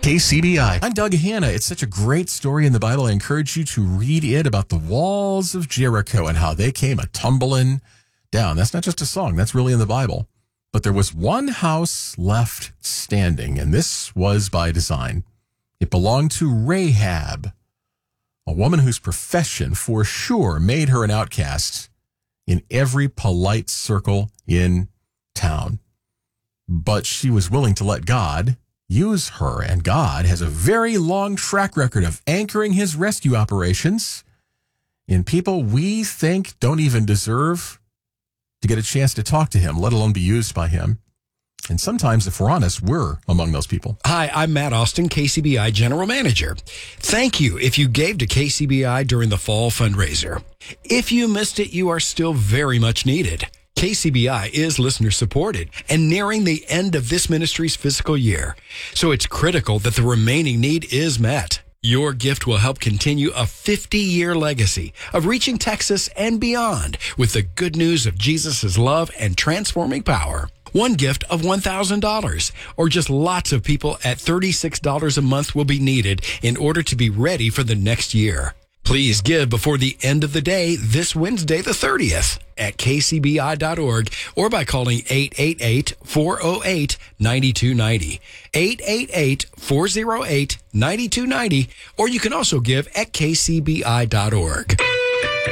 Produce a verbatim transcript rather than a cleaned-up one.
K C B I. I'm Doug Hanna. It's such a great story in the Bible. I encourage you to read it about the walls of Jericho and how they came a-tumbling down. That's not just a song. That's really in the Bible. But there was one house left standing, and this was by design. It belonged to Rahab, a woman whose profession for sure made her an outcast in every polite circle in town. But she was willing to let God use her, and God has a very long track record of anchoring his rescue operations in people we think don't even deserve to get a chance to talk to him, let alone be used by him. And sometimes, if we're honest, we're among those people. Hi, I'm Matt Austin, K C B I General Manager. Thank you if you gave to K C B I during the fall fundraiser. If you missed it, you are still very much needed. K C B I is listener supported and nearing the end of this ministry's fiscal year. So it's critical that the remaining need is met. Your gift will help continue a fifty-year legacy of reaching Texas and beyond with the good news of Jesus' love and transforming power. One gift of one thousand dollars or just lots of people at thirty-six dollars a month will be needed in order to be ready for the next year. Please give before the end of the day this Wednesday the thirtieth at k c b i dot org or by calling eight eight eight, four oh eight, nine two nine oh, eight eight eight, four oh eight, nine two nine oh, or you can also give at k c b i dot org.